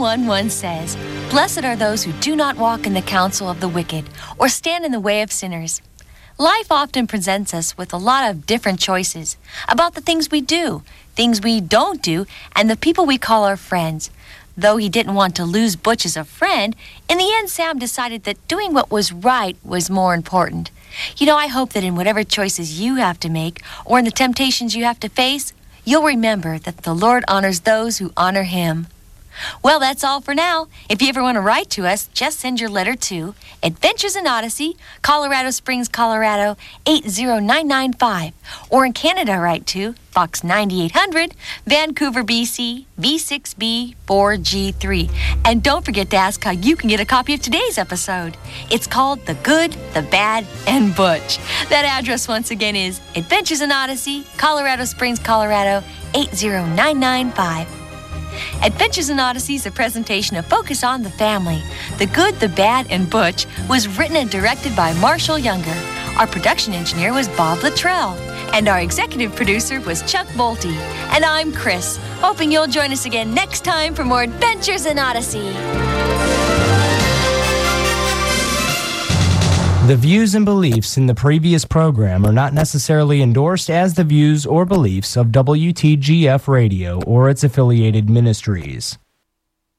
Someone once says, "Blessed are those who do not walk in the counsel of the wicked or stand in the way of sinners." Life often presents us with a lot of different choices about the things we do, things we don't do, and the people we call our friends. Though he didn't want to lose Butch as a friend, in the end Sam decided that doing what was right was more important. I hope that in whatever choices you have to make or in the temptations you have to face, you'll remember that the Lord honors those who honor him. Well, that's all for now. If you ever want to write to us, just send your letter to Adventures in Odyssey, Colorado Springs, Colorado, 80995. Or in Canada, write to Box 9800, Vancouver, BC, V6B 4G3. And don't forget to ask how you can get a copy of today's episode. It's called The Good, the Bad, and Butch. That address once again is Adventures in Odyssey, Colorado Springs, Colorado, 80995. Adventures in Odyssey is a presentation of Focus on the Family. The Good, the Bad, and Butch was written and directed by Marshall Younger. Our production engineer was Bob Luttrell. And our executive producer was Chuck Bolte. And I'm Chris, hoping you'll join us again next time for more Adventures in Odyssey. The views and beliefs in the previous program are not necessarily endorsed as the views or beliefs of WTGF Radio or its affiliated ministries.